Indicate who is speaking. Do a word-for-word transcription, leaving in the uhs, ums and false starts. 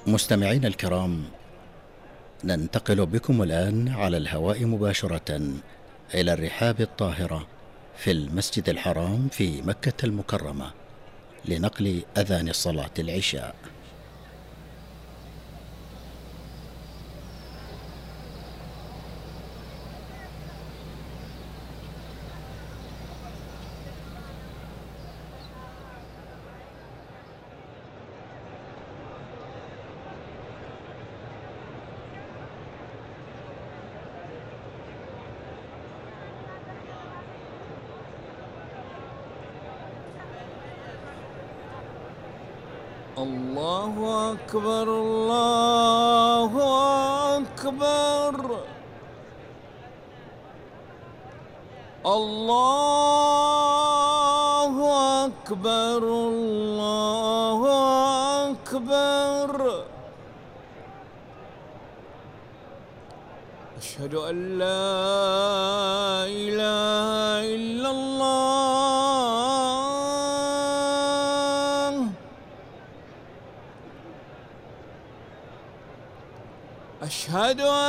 Speaker 1: مستمعين الكرام، ننتقل بكم الآن على الهواء مباشرة إلى الرحاب الطاهرة في المسجد الحرام في مكة المكرمة لنقل أذان صلاة العشاء.
Speaker 2: الله أكبر الله أكبر الله أكبر الله أكبر. أشهد أن لا إله إلا الله. أشهد